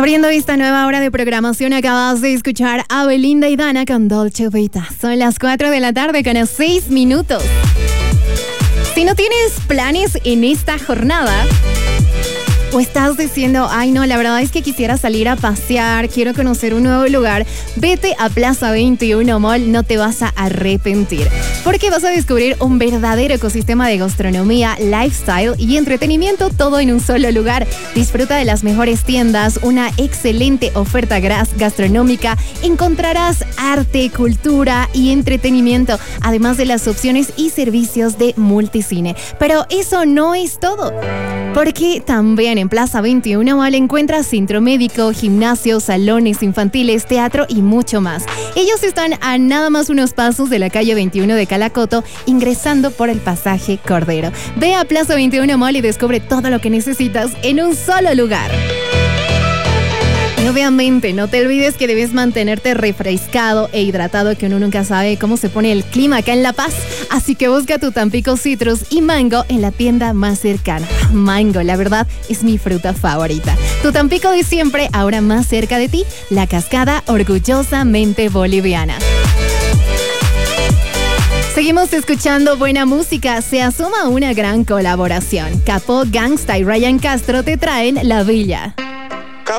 Abriendo esta nueva hora de programación, acabas de escuchar a Belinda y Dana con Dolce Vita. Son las 4 de la tarde con 6 minutos. Si no tienes planes en esta jornada, o estás diciendo, ay no, la verdad es que quisiera salir a pasear, quiero conocer un nuevo lugar, vete a Plaza 21 Mall, no te vas a arrepentir. Porque vas a descubrir un verdadero ecosistema de gastronomía, lifestyle y entretenimiento, todo en un solo lugar. Disfruta de las mejores tiendas, una excelente oferta gastronómica, encontrarás arte, cultura y entretenimiento, además de las opciones y servicios de multicine. Pero eso no es todo, porque también en Plaza 21 Mall encuentras centro médico, gimnasio, salones infantiles, teatro y mucho más. Ellos están a nada más unos pasos de la calle 21 de Calacoto, ingresando por el pasaje Cordero. Ve a Plaza 21 Mall y descubre todo lo que necesitas en un solo lugar. Y obviamente no te olvides que debes mantenerte refrescado e hidratado, que uno nunca sabe cómo se pone el clima acá en La Paz. Así que busca tu Tampico Citrus y Mango en la tienda más cercana. Mango, la verdad, es mi fruta favorita. Tu Tampico de siempre, ahora más cerca de ti, La Cascada, orgullosamente boliviana. Seguimos escuchando buena música. Se asoma una gran colaboración. Capó, Gangsta y Ryan Castro te traen La Villa.